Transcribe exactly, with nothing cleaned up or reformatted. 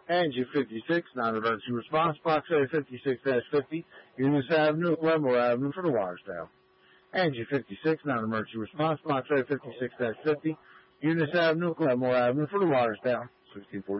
Angie fifty-six, non-emergency response, box A fifty-six dash fifty, Eunice Avenue, Glenmore Avenue for the Watersdale. Angie fifty-six, non-emergency response, box A fifty-six dash fifty, Eunice Avenue, Glenmore Avenue for the Watersdale. sixteen forty